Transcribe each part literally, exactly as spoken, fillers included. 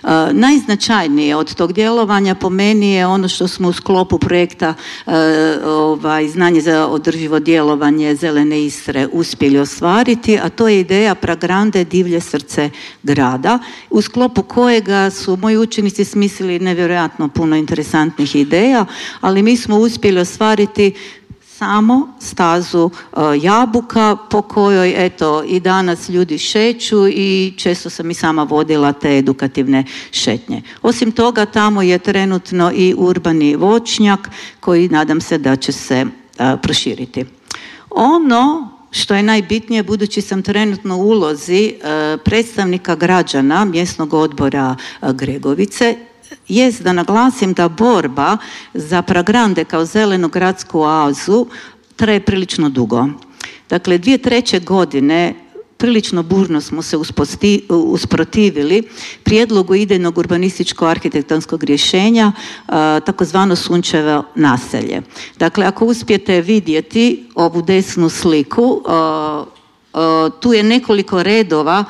Najznačajnije od tog djelovanja po meni je ono što smo u sklopu projekta ovaj, Znanje za održivo djelovanje Zelene Istre uspjeli ostvariti, a to je ideja Pragrande divlje srce grada, u sklopu kojega su moji učenici smislili nevjerojatno puno interesantnih ideja, ali mi smo uspjeli ostvariti samo stazu uh, Jabuka po kojoj eto i danas ljudi šeću i često sam i sama vodila te edukativne šetnje. Osim toga tamo je trenutno i urbani voćnjak koji nadam se da će se uh, proširiti. Ono što je najbitnije, budući sam trenutno u ulozi uh, predstavnika građana mjesnog odbora uh, Gregovice, jest da naglasim da borba za Pragrande kao zelenu gradsku oazu traje prilično dugo. Dakle, dvije treće godine prilično burno smo se usprotivili prijedlogu idejnog urbanističko-arhitektonskog rješenja, takozvano Sunčevo naselje. Dakle, ako uspijete vidjeti ovu desnu sliku, tu je nekoliko redova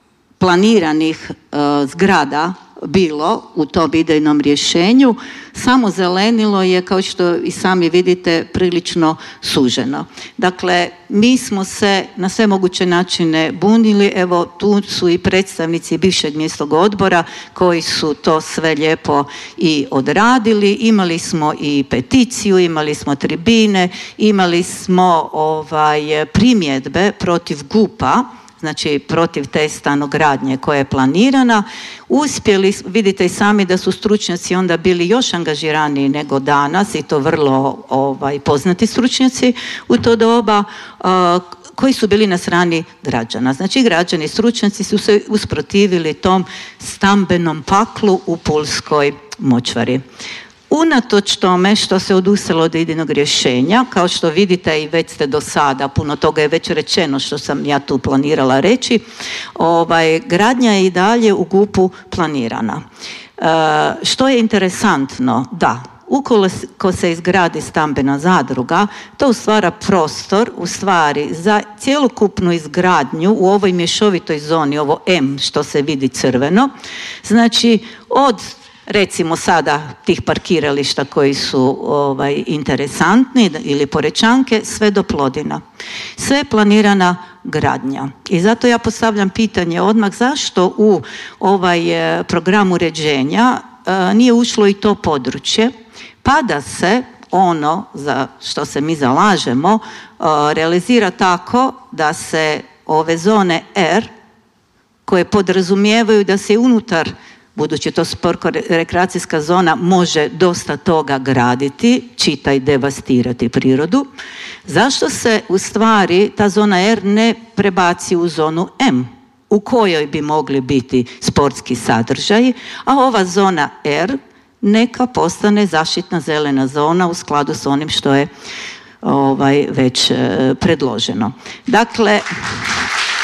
planiranih zgrada bilo u tom idejnom rješenju, samo zelenilo je, kao što i sami vidite, prilično suženo. Dakle, mi smo se na sve moguće načine bunili, evo tu su i predstavnici bivšeg mjesnog odbora koji su to sve lijepo i odradili, imali smo i peticiju, imali smo tribine, imali smo ovaj, primjedbe protiv GUP-a, znači protiv te stanogradnje koja je planirana. Uspjeli, vidite i sami da su stručnjaci onda bili još angažiraniji nego danas i to vrlo ovaj, poznati stručnjaci u to doba, uh, koji su bili na strani građana. Znači građani, stručnjaci su se usprotivili tom stambenom paklu u Pulskoj močvari. Unatoč tome što se odustalo od idejnog rješenja, kao što vidite i već ste do sada, puno toga je već rečeno što sam ja tu planirala reći, ovaj, gradnja je i dalje u GUP-u planirana. E, što je interesantno, da, ukoliko se izgradi stambena zadruga, to stvara prostor u stvari za cjelokupnu izgradnju u ovoj mješovitoj zoni, ovo M što se vidi crveno, znači od recimo sada tih parkirališta koji su ovaj, interesantni ili Porečanke, sve do Plodina. Sve je planirana gradnja. I zato ja postavljam pitanje odmah zašto u ovaj program uređenja e, nije ušlo i to područje, pa da se ono za što se mi zalažemo e, realizira tako da se ove zone R koje podrazumijevaju da se unutar, budući to sportsko-rekreacijska zona, može dosta toga graditi, čitaj devastirati prirodu, zašto se u stvari ta zona R ne prebaci u zonu M, u kojoj bi mogli biti sportski sadržaji, a ova zona R neka postane zaštitna zelena zona u skladu s onim što je ovaj, već e, predloženo. Dakle,